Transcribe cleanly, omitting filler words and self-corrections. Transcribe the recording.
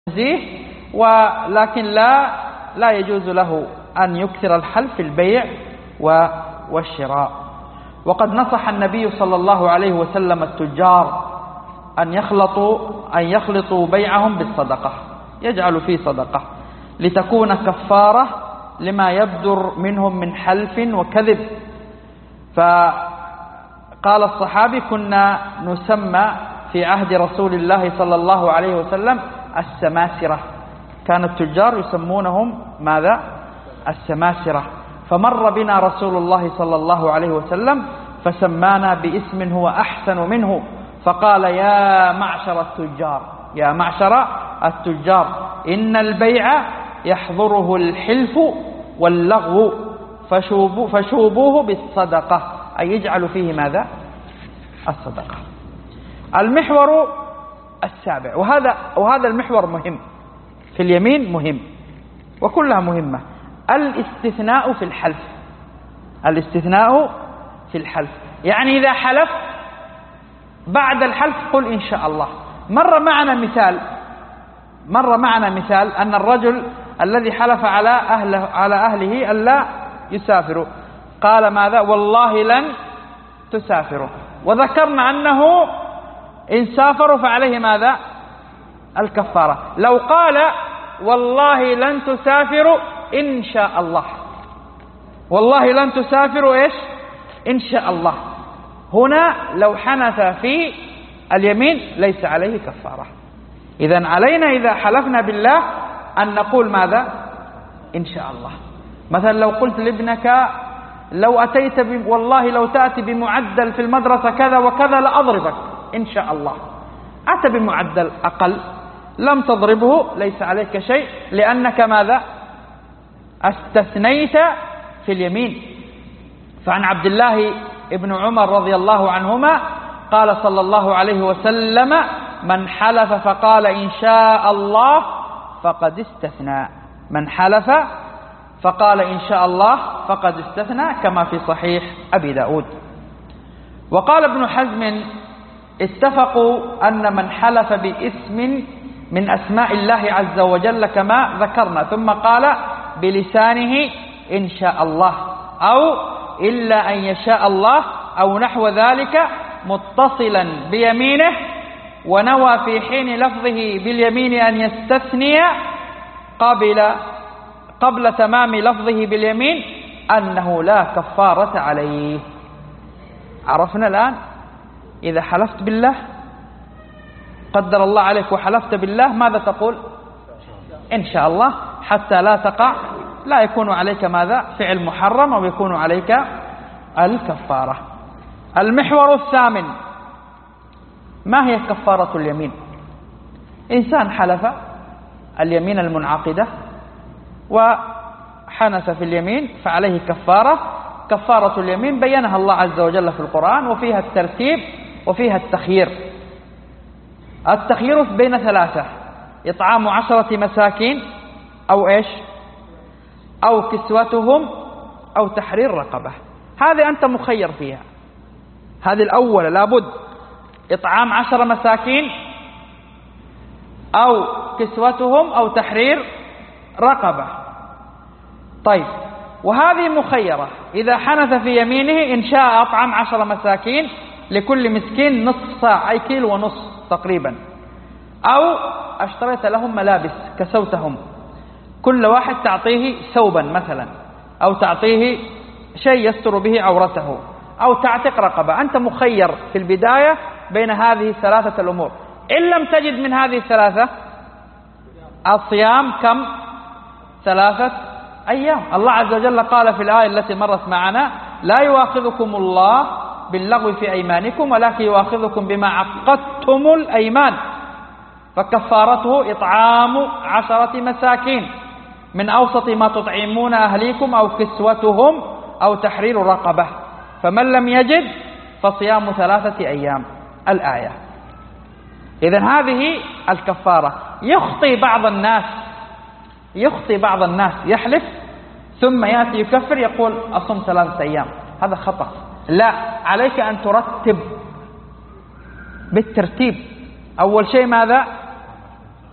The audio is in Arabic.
ولكن لا يجوز له أن يكثر الحلف في البيع والشراء. وقد نصح النبي صلى الله عليه وسلم التجار أن يخلطوا بيعهم بالصدقة، يجعل فيه صدقة لتكون كفارة لما يبدر منهم من حلف وكذب. فقال الصحابي: كنا نسمى في عهد رسول الله صلى الله عليه وسلم السماسرة، كان التجار يسمونهم ماذا؟ السماسرة. فمر بنا رسول الله صلى الله عليه وسلم فسمانا باسم هو أحسن منه، فقال: يا معشر التجار إن البيع يحضره الحلف واللغو فشوبوه بالصدقة، أي يجعل فيه ماذا؟ الصدقة. المحور السابع، وهذا المحور مهم في اليمين، مهم وكلها مهمة، الاستثناء في الحلف. الاستثناء في الحلف يعني إذا حلف بعد الحلف قل إن شاء الله. مر معنا مثال أن الرجل الذي حلف على أهله ألا يسافروا قال ماذا؟ والله لن تسافروا، وذكرنا أنه إن سافروا فعليه ماذا؟ الكفارة. لو قال والله لن تسافروا إن شاء الله، والله لن تسافروا إيش؟ إن شاء الله، هنا لو حنث في اليمين ليس عليه كفارة. إذن علينا إذا حلفنا بالله أن نقول ماذا؟ إن شاء الله. مثلا لو قلت لابنك لو أتيت والله لو تأتي بمعدل في المدرسة كذا وكذا لأضربك، إن شاء الله. أتى بمعدل أقل لم تضربه، ليس عليك شيء، لأنك ماذا؟ استثنيت في اليمين. فعن عبد الله ابن عمر رضي الله عنهما قال صلى الله عليه وسلم: من حلف فقال إن شاء الله فقد استثنى. من حلف فقال إن شاء الله فقد استثنى، كما في صحيح أبي داود. وقال ابن حزم: اتفقوا أن من حلف باسم من أسماء الله عز وجل كما ذكرنا ثم قال بلسانه إن شاء الله أو إلا أن يشاء الله أو نحو ذلك متصلا بيمينه، ونوى في حين لفظه باليمين أن يستثني قبل تمام لفظه باليمين أنه لا كفارة عليه. عرفنا الآن إذا حلفت بالله، قدر الله عليك وحلفت بالله، ماذا تقول؟ إن شاء الله، حتى لا تقع، لا يكون عليك ماذا؟ فعل محرم، أو يكون عليك الكفارة. المحور الثامن: ما هي كفارة اليمين؟ إنسان حلف اليمين المنعقدة وحنث في اليمين فعليه كفارة. كفارة اليمين بينها الله عز وجل في القرآن، وفيها الترتيب وفيها التخيير. التخيير بين ثلاثة: إطعام 10 مساكين، أو إيش؟ أو كسوتهم، أو تحرير رقبة. هذه أنت مخير فيها. هذه الأولى لابد: إطعام 10 مساكين، أو كسوتهم، أو تحرير رقبة. طيب، وهذه مخيرة. إذا حنث في يمينه إن شاء أطعم 10 مساكين، لكل مسكين نصف صاع، أي كيلو ونصف تقريبا، أو اشتريت لهم ملابس كسوتهم، كل واحد تعطيه ثوبا مثلا، أو تعطيه شيء يستر به عورته، أو تعتق رقبة. أنت مخير في البداية بين هذه الثلاثة الأمور. إن لم تجد من هذه الثلاثة، الصيام كم؟ 3 أيام. الله عز وجل قال في الآية التي مرت معنا: لا يؤاخذكم الله باللغو في أيمانكم ولكن يؤاخذكم بما عقدتم الأيمان، فكفارته إطعام 10 مساكين من أوسط ما تطعمون أهليكم، أو كسوتهم، أو تحرير رقبة، فمن لم يجد فصيام 3 أيام. الآية. إذن هذه الكفارة. يخطي بعض الناس يحلف ثم يأتي يكفر يقول أصوم 3 أيام. هذا خطأ. لا، عليك أن ترتب بالترتيب. أول شيء ماذا؟